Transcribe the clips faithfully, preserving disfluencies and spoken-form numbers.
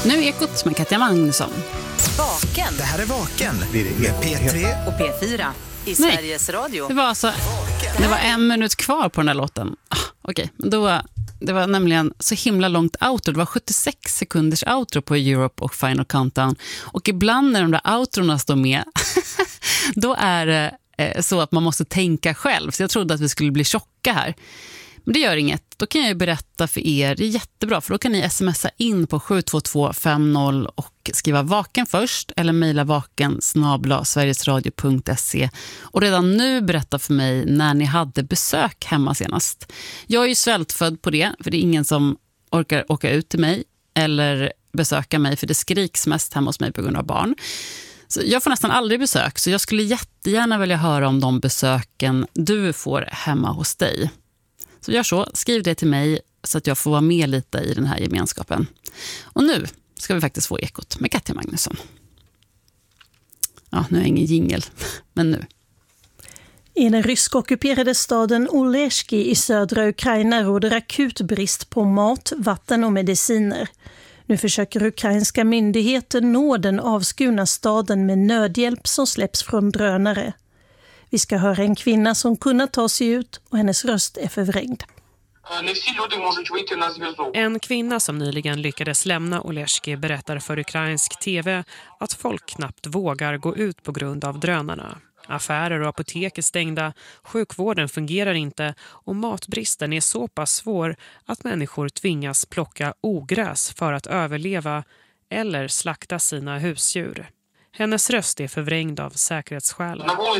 Nu är Ekot med Katja Magnusson. Vaken. Det här är Vaken med P tre och P fyra i Nej, Sveriges Radio. Det var alltså, det var en minut kvar på den här låten. Ah, Okej, okay. Då det var nämligen så himla långt outro. Det var sjuttiosex sekunders outro på Europe och Final Countdown. Och ibland när de där outrorna står med, då är det eh, så att man måste tänka själv. Så jag trodde att vi skulle bli tjocka här. Men det gör inget. Då kan jag ju berätta för er. Det är jättebra, för då kan ni smsa in på sju två två fem noll och skriva vaken först eller mejla vaken snabel-a sverigesradio punkt se och redan nu berätta för mig när ni hade besök hemma senast. Jag är ju svältfödd på det, för det är ingen som orkar åka ut till mig eller besöka mig, för det skriks mest hemma hos mig på grund av barn. Så jag får nästan aldrig besök, så jag skulle jättegärna vilja höra om de besöken du får hemma hos dig. Så gör så, skriv det till mig så att jag får vara med lite i den här gemenskapen. Och nu ska vi faktiskt få Ekot med Katja Magnusson. Ja, nu är ingen jingle, men nu. I den rysk-ockuperade staden Oleshki i södra Ukraina råder akut brist på mat, vatten och mediciner. Nu försöker ukrainska myndigheter nå den avskurna staden med nödhjälp som släpps från drönare. Vi ska höra en kvinna som kunnat ta sig ut och hennes röst är förvrängd. En kvinna som nyligen lyckades lämna Oleshki berättar för ukrainsk tv att folk knappt vågar gå ut på grund av drönarna. Affärer och apotek är stängda, sjukvården fungerar inte och matbristen är så pass svår att människor tvingas plocka ogräs för att överleva eller slakta sina husdjur. Hennes röst är förvrängd av säkerhetsskäl.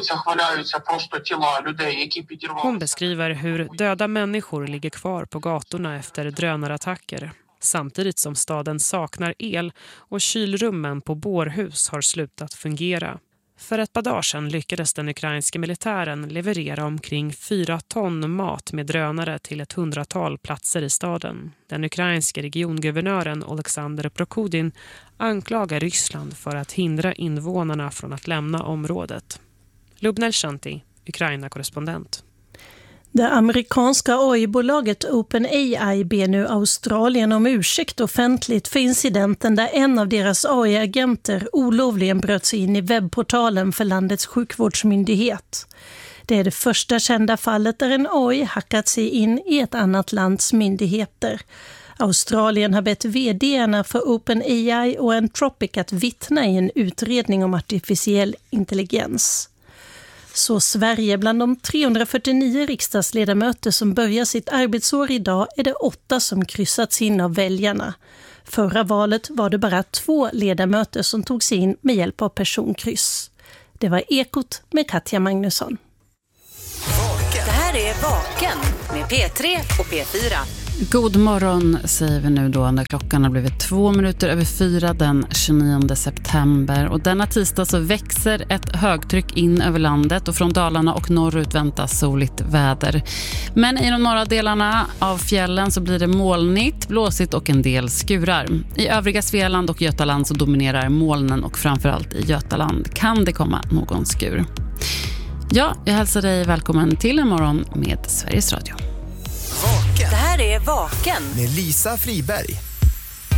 Hon beskriver hur döda människor ligger kvar på gatorna efter drönarattacker. Samtidigt som staden saknar el och kylrummen på bårhus har slutat fungera. För ett par dagar sedan lyckades den ukrainska militären leverera omkring fyra ton mat med drönare till ett hundratal platser i staden. Den ukrainska regionguvernören Oleksandr Prokodin anklagar Ryssland för att hindra invånarna från att lämna området. Lubnel Shanti, Ukraina-korrespondent. Det amerikanska A I-bolaget OpenAI ber nu Australien om ursäkt offentligt för incidenten där en av deras A I-agenter olovligen bröt sig in i webbportalen för landets sjukvårdsmyndighet. Det är det första kända fallet där en A I hackat sig in i ett annat lands myndigheter. Australien har bett vd:arna för OpenAI och Anthropic att vittna i en utredning om artificiell intelligens. Så Sverige, bland de trehundrafyrtionio riksdagsledamöter som börjar sitt arbetsår idag, är det åtta som kryssats in av väljarna. Förra valet var det bara två ledamöter som tog sig in med hjälp av personkryss. Det var Ekot med Katja Magnusson. Det här är Vaken med P tre och P fyra. God morgon säger vi nu då när klockan har blivit två minuter över fyra den tjugonionde september. Och denna tisdag så växer ett högtryck in över landet och från Dalarna och norrut väntas soligt väder. Men i de norra delarna av fjällen så blir det molnigt, blåsigt och en del skurar. I övriga Svealand och Götaland så dominerar molnen och framförallt i Götaland kan det komma någon skur. Ja, jag hälsar dig välkommen till en morgon med Sveriges Radio. Det här är Vaken med Lisa Friberg.